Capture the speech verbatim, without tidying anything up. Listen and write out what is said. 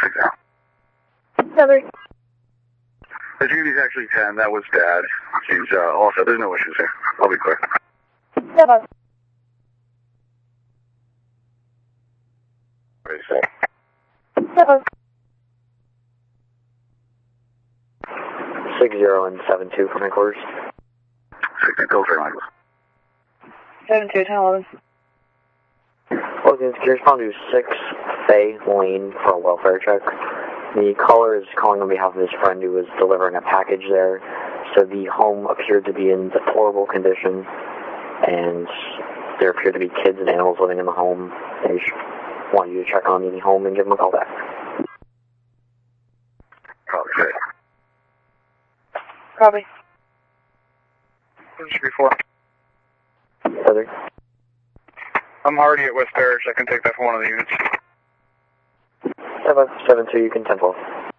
six zero. Seven. The Judy's actually ten. That was Dad. She's uh, also, there's no issues here. I'll be clear. Seven. What do you say? Seven. Six zero and seven two from headquarters. Six two, Gulf Air Michaels. Seven two, ten eleven. Okay, can you respond to six Bay Lane for a welfare check? The caller is calling on behalf of his friend who was delivering a package there. So the home appeared to be in deplorable condition, and there appeared to be kids and animals living in the home. They want you to check on the home and give them a call back. Copy, say. Copy. This should be four. Further. I'm Hardy at West Parish. I can take that for one of the units. seven seven two, you can ten twelve.